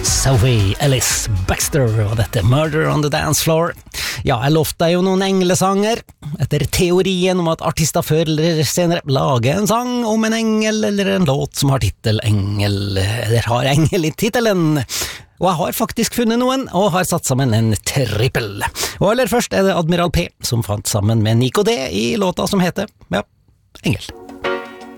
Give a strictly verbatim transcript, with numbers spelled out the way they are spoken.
Sophie Ellis Baxter og dette Murder on the Dance Floor. Ja, jeg lovte jo noen englesanger. Etter teorien om at artister før eller senere lager en sang om en engel eller en låt som har titel engel, eller har engel i titelen. Og jeg har faktisk funnet noen, og har satt sammen en trippel. Og aller først er det Admiral P, som fant sammen med Nico D i låta som heter, ja, Engel.